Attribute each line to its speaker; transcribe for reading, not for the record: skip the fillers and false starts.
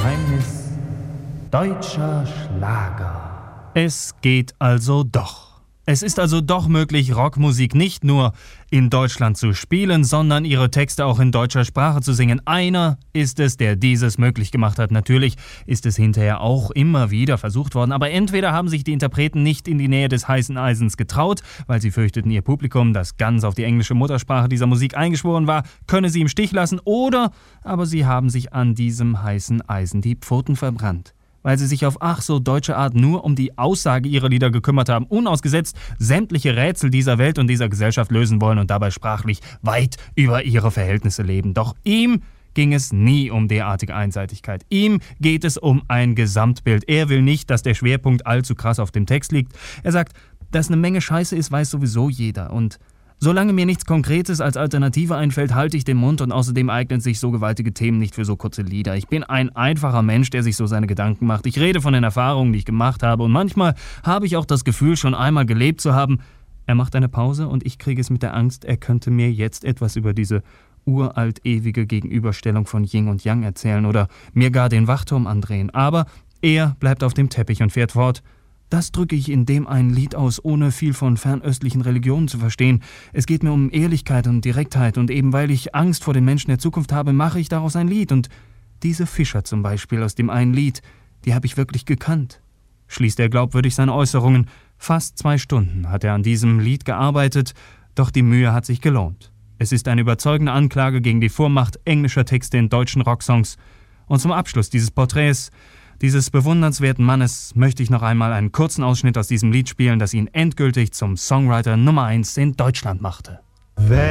Speaker 1: Geheimnis deutscher Schlager.
Speaker 2: Es geht also doch. Es ist also doch möglich, Rockmusik nicht nur in Deutschland zu spielen, sondern ihre Texte auch in deutscher Sprache zu singen. Einer ist es, der dieses möglich gemacht hat. Natürlich ist es hinterher auch immer wieder versucht worden, aber entweder haben sich die Interpreten nicht in die Nähe des heißen Eisens getraut, weil sie fürchteten, ihr Publikum, das ganz auf die englische Muttersprache dieser Musik eingeschworen war, könne sie im Stich lassen, oder aber sie haben sich an diesem heißen Eisen die Pfoten verbrannt, weil sie sich auf ach so deutsche Art nur um die Aussage ihrer Lieder gekümmert haben, unausgesetzt sämtliche Rätsel dieser Welt und dieser Gesellschaft lösen wollen und dabei sprachlich weit über ihre Verhältnisse leben. Doch ihm ging es nie um derartige Einseitigkeit. Ihm geht es um ein Gesamtbild. Er will nicht, dass der Schwerpunkt allzu krass auf dem Text liegt. Er sagt, dass eine Menge Scheiße ist, weiß sowieso jeder, und solange mir nichts Konkretes als Alternative einfällt, halte ich den Mund, und außerdem eignen sich so gewaltige Themen nicht für so kurze Lieder. Ich bin ein einfacher Mensch, der sich so seine Gedanken macht. Ich rede von den Erfahrungen, die ich gemacht habe, und manchmal habe ich auch das Gefühl, schon einmal gelebt zu haben. Er macht eine Pause und ich kriege es mit der Angst, er könnte mir jetzt etwas über diese uralt ewige Gegenüberstellung von Yin und Yang erzählen oder mir gar den Wachturm andrehen. Aber er bleibt auf dem Teppich und fährt fort. Das drücke ich in dem einen Lied aus, ohne viel von fernöstlichen Religionen zu verstehen. Es geht mir um Ehrlichkeit und Direktheit, und eben weil ich Angst vor den Menschen der Zukunft habe, mache ich daraus ein Lied. Und diese Fischer zum Beispiel aus dem einen Lied, die habe ich wirklich gekannt. Schließt er glaubwürdig seine Äußerungen. Fast 2 Stunden hat er an diesem Lied gearbeitet, doch die Mühe hat sich gelohnt. Es ist eine überzeugende Anklage gegen die Vormacht englischer Texte in deutschen Rocksongs. Und zum Abschluss dieses Porträts dieses bewundernswerten Mannes möchte ich noch einmal einen kurzen Ausschnitt aus diesem Lied spielen, das ihn endgültig zum Songwriter Nummer 1 in Deutschland machte.